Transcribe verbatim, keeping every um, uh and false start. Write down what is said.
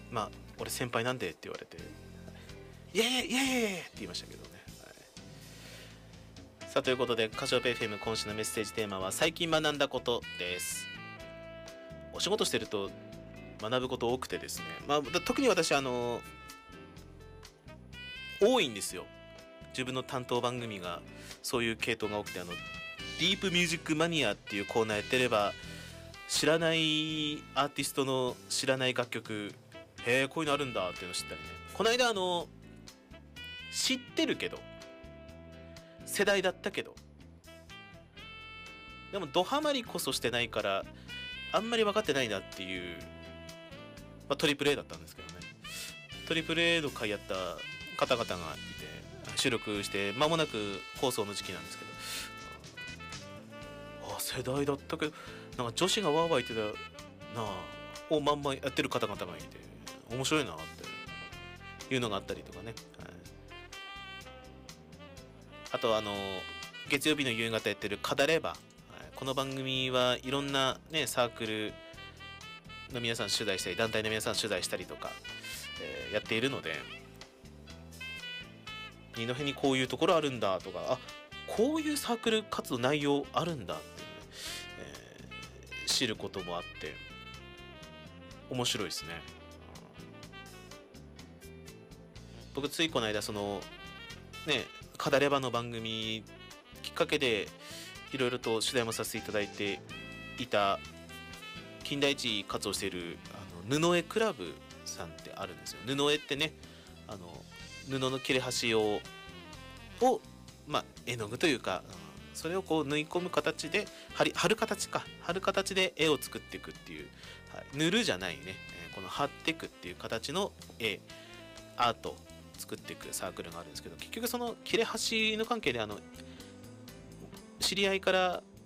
まあ俺先輩なんでって言われて、イエーイイエーイイエーイって言いましたけどね、はい、さあということでカシオペイ エフエム 今週のメッセージテーマは最近学んだことです。お仕事してると学ぶこと多くてですね、まあ特に私あの多いんですよ。自分の担当番組がそういう系統が多くて、あのディープミュージックマニアっていうコーナーやってれば知らないアーティストの知らない楽曲、へえこういうのあるんだっていうのを知ったりね。この間あの知ってるけど世代だったけどでもドハマりこそしてないからあんまり分かってないなっていう、まあ、トリプル A だったんですけどね。トリプル A の回やった方々がいて収録して間もなく放送の時期なんですけど、あ世代だったけどなんか女子がワーワー言ってたなあをまんまやってる方々がいて面白いなっていうのがあったりとかね、はい、あとあの月曜日の夕方やってるカダレバ、はい、この番組はいろんなねサークルの皆さん取材したり団体の皆さん取材したりとか、えー、やっているので二戸にこういうところあるんだとか、あこういうサークル活動内容あるんだって、ねえー、知ることもあって面白いですね。僕ついこの間そのねカダレバの番組きっかけでいろいろと取材もさせていただいていた金田一活動しているあの布絵クラブさんってあるんですよ。布絵ってねあの布の切れ端をを、まあ、絵の具というか、うん、それをこう縫い込む形で貼り貼る形か貼る形で絵を作っていくっていう、はい、塗るじゃないね、えー、この貼っていくっていう形の絵アート作っていくサークルがあるんですけど、結局その切れ端の関係であの知り合いから